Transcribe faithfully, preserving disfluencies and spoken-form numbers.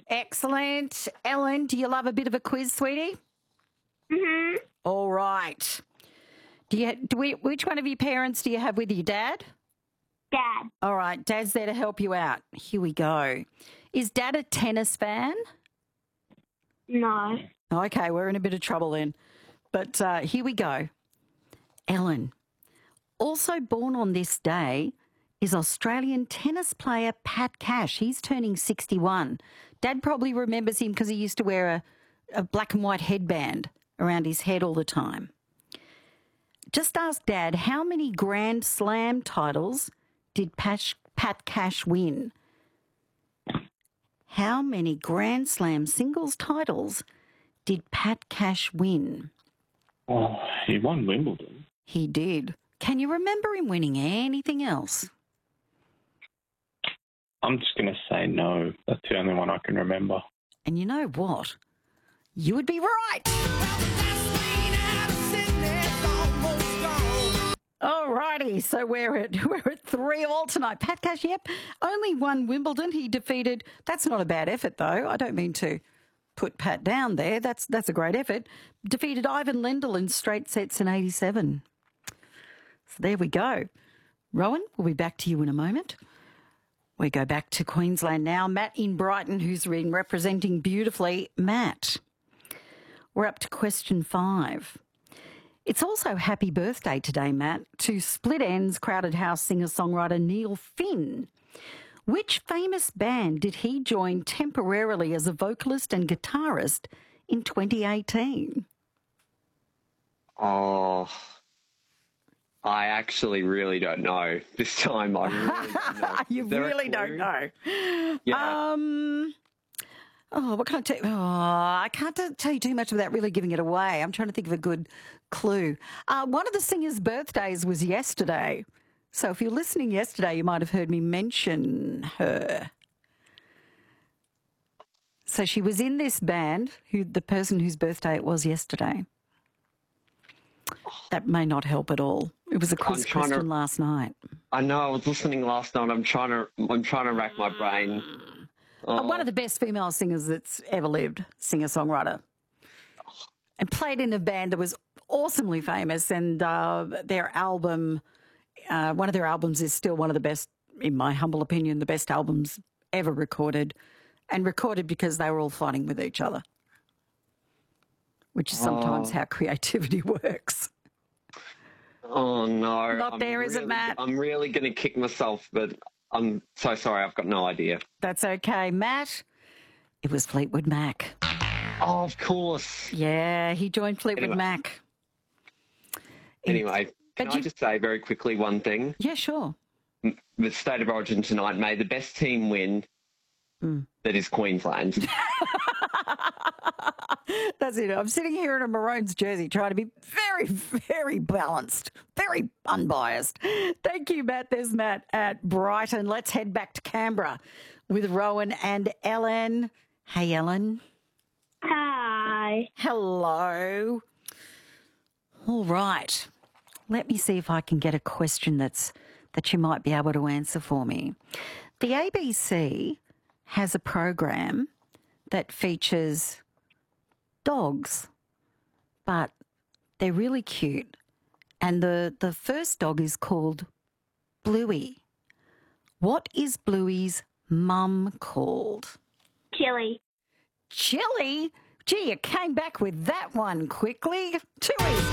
Excellent. Ellen, do you love a bit of a quiz, sweetie? Mm-hmm. All right. Do you, do we, which one of your parents do you have with you, Dad? Dad. All right, Dad's there to help you out. Here we go. Is Dad a tennis fan? No. Okay, we're in a bit of trouble then. But uh, here we go. Ellen, also born on this day is Australian tennis player Pat Cash. He's turning sixty-one. Dad probably remembers him because he used to wear a, a black and white headband around his head all the time. Just ask Dad, how many Grand Slam titles did Pat, Pat Cash win? How many Grand Slam singles titles did Pat Cash win? Oh, he won Wimbledon. He did. Can you remember him winning anything else? I'm just going to say no. That's the only one I can remember. And you know what? You would be right. All righty, so we're at we're at three all tonight. Pat Cash, yep, only won Wimbledon. He defeated. That's not a bad effort, though. I don't mean to put Pat down there. That's that's a great effort. Defeated Ivan Lendl in straight sets in eighty-seven. So there we go. Rowan, we'll be back to you in a moment. We go back to Queensland now. Matt in Brighton, who's been representing beautifully. Matt, we're up to question five. It's also happy birthday today, Matt, to Split Enz Crowded House singer-songwriter Neil Finn. Which famous band did he join temporarily as a vocalist and guitarist in twenty eighteen? Oh, I actually really don't know. This time I really don't know. You really don't know? Yeah. Um... Oh, what can I tell you? Oh, I can't t- tell you too much without really giving it away. I'm trying to think of a good clue. Uh, one of the singers' birthdays was yesterday. So if you're listening yesterday, you might have heard me mention her. So she was in this band, who the person whose birthday it was yesterday. That may not help at all. It was a quiz question to, last night. I know. I was listening last night. I'm trying to. I'm trying to rack my brain. Oh. One of the best female singers that's ever lived, singer-songwriter. And played in a band that was awesomely famous, and uh, their album, uh, one of their albums is still one of the best, in my humble opinion, the best albums ever recorded, and recorded because they were all fighting with each other, which is sometimes oh. how creativity works. Oh, no. Not I'm there, really, is it, Matt? I'm really going to kick myself, but I'm so sorry. I've got no idea. That's okay. Matt, it was Fleetwood Mac. Oh, of course. Yeah, he joined Fleetwood anyway. Mac. Anyway, can but I you... just say very quickly one thing? Yeah, sure. The State of Origin tonight, may the best team win. Mm. That is Queensland. That's it. I'm sitting here in a Maroons jersey trying to be very, very balanced, very unbiased. Thank you, Matt. There's Matt at Brighton. Let's head back to Canberra with Rowan and Ellen. Hey, Ellen. Hi. Hello. All right. Let me see if I can get a question that's that you might be able to answer for me. The A B C has a program that features dogs, but they're really cute. And the, the first dog is called Bluey. What is Bluey's mum called? Chili. Chili? Gee, you came back with that one quickly. Too easy.